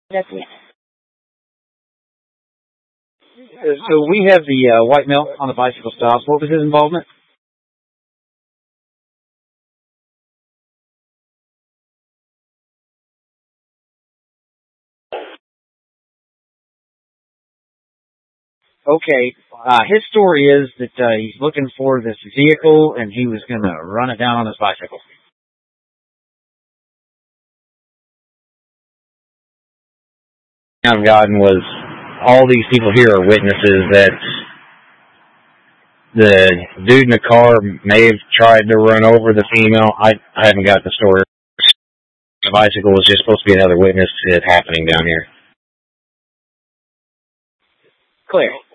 That's it. So we have the white male on the bicycle stops. What was his involvement? Okay. His story is that he's looking for this vehicle and he was going to run it down on his bicycle. I've gotten was all these people here are witnesses that the dude in the car may have tried to run over the female. I haven't got the story. The bicycle was just supposed to be another witness to it happening down here. Clear.